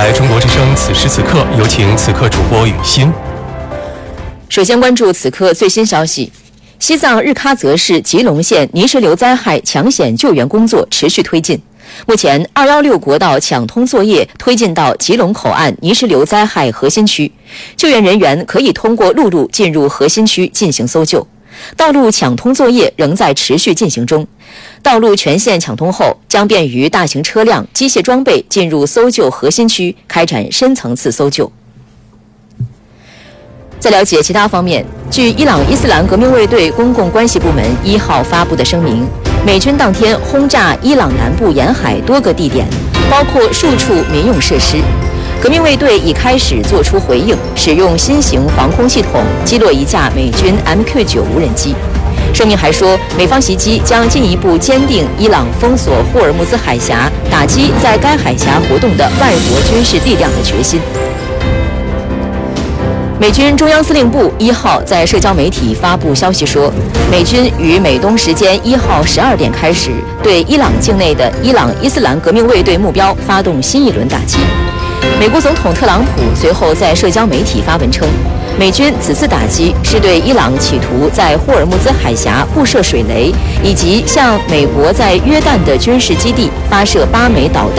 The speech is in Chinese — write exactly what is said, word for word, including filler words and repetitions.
来中国之声此时此刻，有请此刻主播雨欣。 首先关注此刻最新消息。西藏日喀则市吉隆县泥石流灾害抢险救援工作持续推进。目前，二一六国道抢通作业推进到吉隆口岸泥石流灾害核心区，救援人员可以通过陆路进入核心区进行搜救。道路抢通作业仍在持续进行中。道路全线抢通后，将便于大型车辆、机械装备进入搜救核心区，开展深层次搜救。在了解其他方面，据伊朗伊斯兰革命卫队公共关系部门一号发布的声明，美军当天轰炸伊朗南部沿海多个地点，包括数处民用设施。革命卫队已开始作出回应，使用新型防空系统击落一架美军 M Q 九 无人机。声明还说，美方袭击将进一步坚定伊朗封锁霍尔木兹海峡、打击在该海峡活动的外国军事力量的决心。美军中央司令部一号在社交媒体发布消息说，美军于美东时间一号十二点开始对伊朗境内的伊朗伊斯兰革命卫队目标发动新一轮打击。美国总统特朗普随后在社交媒体发文称，美军此次打击是对伊朗企图在霍尔木兹海峡布设水雷，以及向美国在约旦的军事基地发射八枚导弹